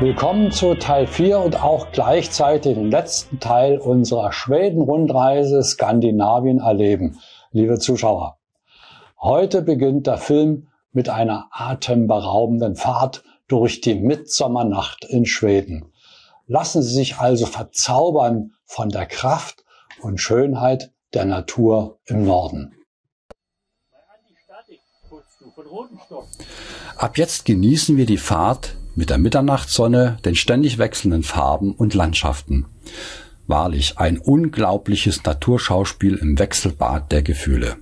Willkommen zu Teil 4 und auch gleichzeitig den letzten Teil unserer Schweden-Rundreise Skandinavien erleben, liebe Zuschauer. Heute beginnt der Film mit einer atemberaubenden Fahrt durch die Mitsommernacht in Schweden. Lassen Sie sich also verzaubern von der Kraft und Schönheit der Natur im Norden. Ab jetzt genießen wir die Fahrt mit der Mitternachtssonne, den ständig wechselnden Farben und Landschaften. Wahrlich ein unglaubliches Naturschauspiel im Wechselbad der Gefühle.